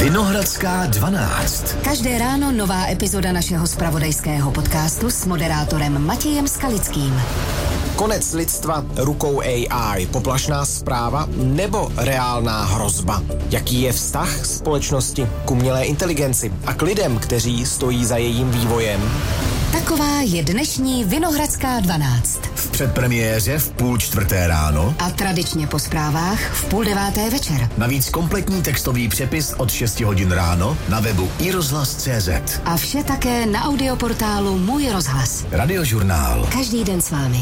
Vinohradská 12. Každé ráno nová epizoda našeho zpravodajského podcastu s moderátorem Matějem Skalickým. Konec lidstva rukou AI, poplašná zpráva nebo reálná hrozba? Jaký je vztah společnosti k umělé inteligenci a k lidem, kteří stojí za jejím vývojem? Taková je dnešní Vinohradská 12. V předpremiéře v 3:30 ráno a tradičně po zprávách v 8:30 večer. Navíc kompletní textový přepis od 6 hodin ráno na webu iRozhlas.cz. A vše také na audioportálu Můj rozhlas. Radiožurnál. Každý den s vámi.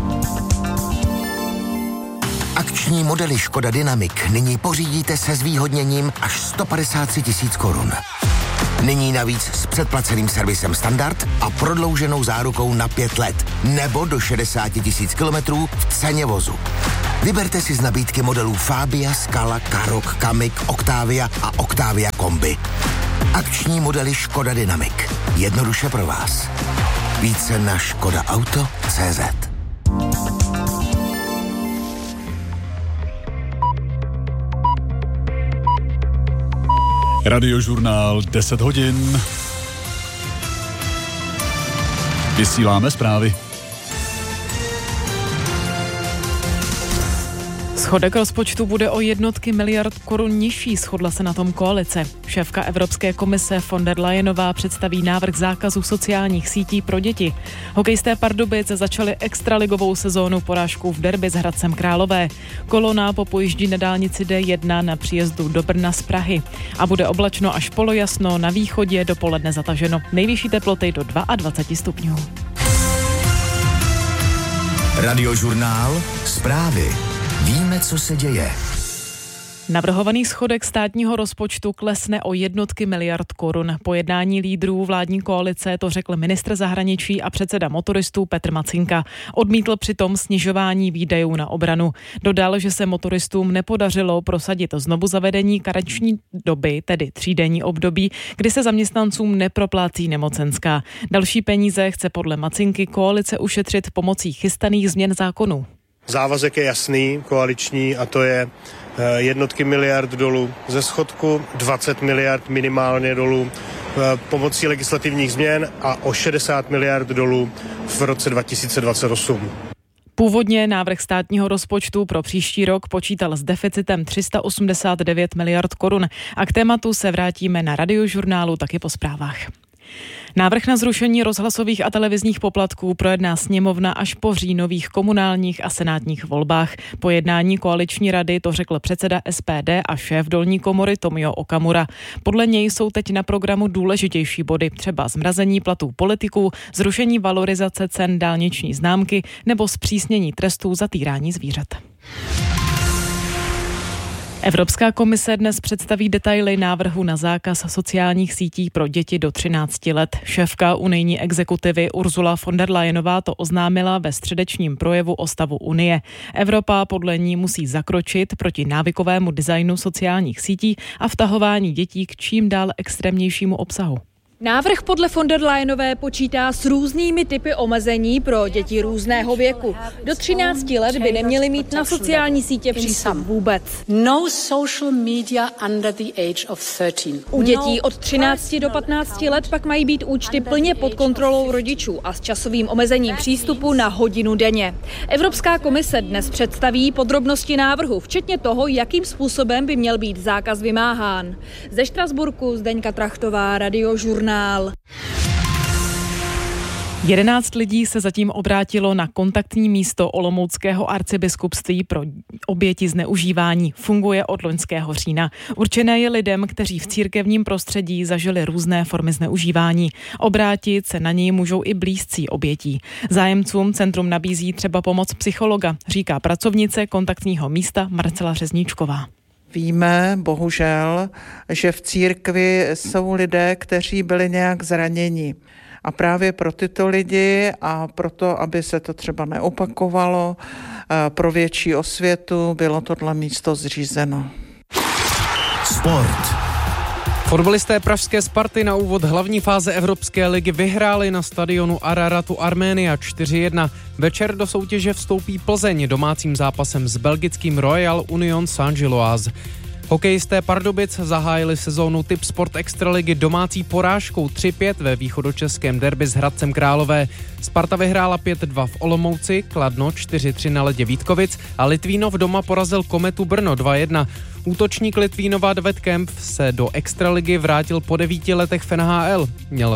Akční modely Škoda Dynamic nyní pořídíte se zvýhodněním až 153 000 korun. Nyní navíc s předplaceným servisem standard a prodlouženou zárukou na 5 let nebo do 60 000 kilometrů v ceně vozu. Vyberte si z nabídky modelů Fabia, Scala, Karoq, Kamiq, Octavia a Octavia Kombi. Akční modely Škoda Dynamic. Jednoduše pro vás. Více na škodaauto.cz. Radiožurnál 10 hodin. Vysíláme zprávy. Schodek rozpočtu bude o jednotky miliard korun nižší, shodla se na tom koalice. Šéfka Evropské komise von der Leyenová představí návrh zákazu sociálních sítí pro děti. Hokejisté Pardubic začali extraligovou sezónu porážkou v derby s Hradcem Králové. Kolona popojíždí na dálnici D1 na příjezdu do Brna z Prahy. A bude oblačno až polojasno, na východě dopoledne zataženo. Nejvyšší teploty do 22 stupňů. Radiožurnál, zprávy. Víme, co se děje. Navrhovaný schodek státního rozpočtu klesne o jednotky miliard korun. Po jednání lídrů vládní koalice to řekl ministr zahraničí a předseda motoristů Petr Macinka. Odmítl přitom snižování výdajů na obranu. Dodal, že se motoristům nepodařilo prosadit znovu zavedení karenční doby, tedy 3denní období, kdy se zaměstnancům neproplácí nemocenská. Další peníze chce podle Macinky koalice ušetřit pomocí chystaných změn zákonů. Závazek je jasný, koaliční, a to je jednotky miliard dolů ze schodku, 20 miliard minimálně dolů pomocí legislativních změn a o 60 miliard dolů v roce 2028. Původně návrh státního rozpočtu pro příští rok počítal s deficitem 389 miliard korun a k tématu se vrátíme na Radiožurnálu taky po zprávách. Návrh na zrušení rozhlasových a televizních poplatků projedná sněmovna až po říjnových komunálních a senátních volbách. Po jednání koaliční rady to řekl předseda SPD a šéf dolní komory Tomio Okamura. Podle něj jsou teď na programu důležitější body, třeba zmrazení platů politiků, zrušení valorizace cen dálniční známky nebo zpřísnění trestů za týrání zvířat. Evropská komise dnes představí detaily návrhu na zákaz sociálních sítí pro děti do 13 let. Šéfka unijní exekutivy Ursula von der Leyenová to oznámila ve středečním projevu o stavu Unie. Evropa podle ní musí zakročit proti návykovému designu sociálních sítí a vtahování dětí k čím dál extrémnějšímu obsahu. Návrh podle von der Leyenové počítá s různými typy omezení pro děti různého věku. Do 13 let by neměly mít na sociální sítě přístup vůbec. No social media under the age of 13. U dětí od 13 do 15 let pak mají být účty plně pod kontrolou rodičů a s časovým omezením přístupu na hodinu denně. Evropská komise dnes představí podrobnosti návrhu, včetně toho, jakým způsobem by měl být zákaz vymáhán. Ze Štrasburku Zdeňka Trachtová, Radiožurnál. 11 lidí se zatím obrátilo na kontaktní místo Olomouckého arcibiskupství pro oběti zneužívání. Funguje od loňského října. Určené je lidem, kteří v církevním prostředí zažili různé formy zneužívání. Obrátit se na něj můžou i blízcí obětí. Zájemcům centrum nabízí třeba pomoc psychologa, říká pracovnice kontaktního místa Marcela Řezníčková. Víme, bohužel, že v církvi jsou lidé, kteří byli nějak zraněni. A právě pro tyto lidi a proto, aby se to třeba neopakovalo, pro větší osvětu bylo tohle místo zřízeno. Sport. Fotbalisté pražské Sparty na úvod hlavní fáze Evropské ligy vyhráli na stadionu Araratu Arménia 4-1. Večer do soutěže vstoupí Plzeň domácím zápasem s belgickým Royal Union Saint-Gilloise. Hokejisté Pardubic zahájili sezónu Tipsport Extraligy domácí porážkou 3-5 ve východočeském derby s Hradcem Králové. Sparta vyhrála 5-2 v Olomouci, Kladno 4-3 na ledě Vítkovic a Litvínov doma porazil Kometu Brno 2-1. Útočník Litvínova David Kemp se do Extraligy vrátil po 9 letech v NHL. Měl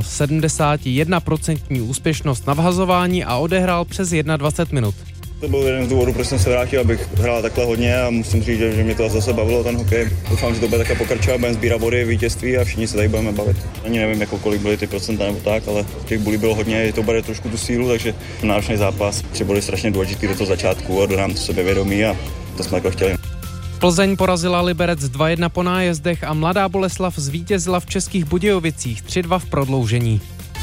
71% úspěšnost na vhazování a odehrál přes 21 minut. To byl jeden z důvodů, proč jsem se vrátil, abych hrál takhle hodně a musím říct, že mě to zase bavilo, ten hokej. Doufám, že to bude také pokračovat, budeme sbírat body, vítězství a všichni se tady budeme bavit. Ani nevím, jako kolik byly ty procenta nebo tak, ale těch bulí bylo hodně, to bude trošku tu sílu, takže náročný zápas. 3 body strašně důležitý do toho začátku a dodám to sebevědomí a to jsme jako chtěli. Plzeň porazila Liberec 2-1 po nájezdech a Mladá Boleslav zvítězila v Českých Budějovicích 3-2 v prodloužení.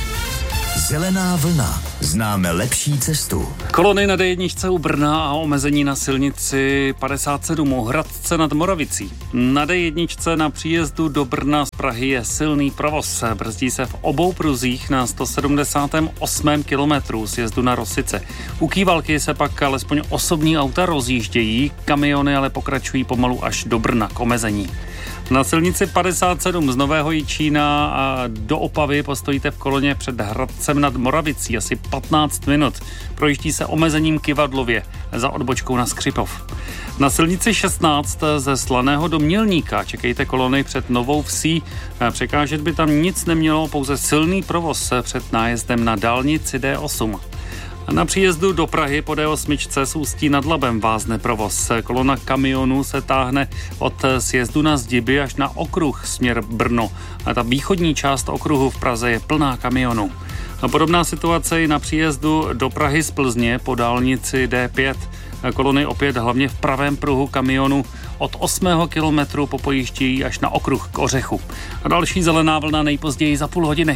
Zelená vlna. Známe lepší cestu. Kolony na D1 u Brna a omezení na silnici 57 u Hradce nad Moravicí. Na D1 na příjezdu do Brna z Prahy je silný provoz. Brzdí se v obou pruzích na 178. kilometru sjezdu na Rosice. U Kývalky se pak alespoň osobní auta rozjíždějí, kamiony ale pokračují pomalu až do Brna k omezení. Na silnici 57 z Nového Jičína a do Opavy postojíte v koloně před Hradcem nad Moravicí asi 15 minut. Projíždí se omezením Kyvadlově za odbočkou na Skřipov. Na silnici 16 ze Slaného do Mělníka čekejte kolony před Novou Vsí. Překážet by tam nic nemělo, pouze silný provoz před nájezdem na dálnici D8. Na příjezdu do Prahy po D8 s Ústí nad Labem vázne provoz. Kolona kamionů se táhne od sjezdu na Zdiby až na okruh směr Brno. A ta východní část okruhu v Praze je plná kamionů. Podobná situace i na příjezdu do Prahy z Plzně po dálnici D5. Kolony opět hlavně v pravém pruhu kamionu od 8. kilometru popojíždějí až na okruh k Ořechu. A další zelená vlna nejpozději za půl hodiny.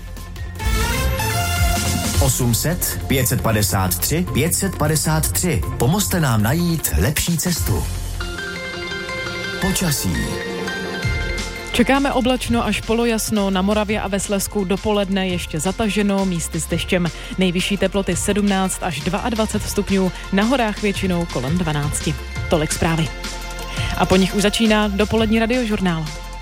800 553 553. Pomozte nám najít lepší cestu. Počasí. Čekáme oblačno až polojasno, na Moravě a ve Slezsku dopoledne ještě zataženo, místy s deštěm. Nejvyšší teploty 17 až 22 stupňů, na horách většinou kolem 12. Tolik zprávy. A po nich už začíná dopolední radiožurnál.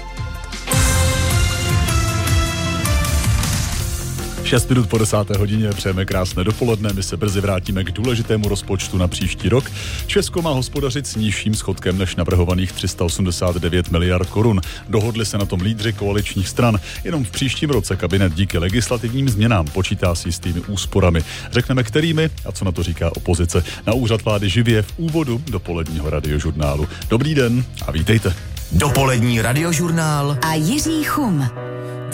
6 minut po 10. hodině, přejeme krásné dopoledne, my se brzy vrátíme k důležitému rozpočtu na příští rok. Česko má hospodařit s nižším schodkem než navrhovaných 389 miliard korun. Dohodli se na tom lídři koaličních stran. Jenom v příštím roce kabinet díky legislativním změnám počítá s jistými úsporami. Řekneme kterými a co na to říká opozice. Na úřad vlády živě v úvodu dopoledního radiožurnálu. Dobrý den a vítejte. Dopolední radiožurnál a Jiří Chum.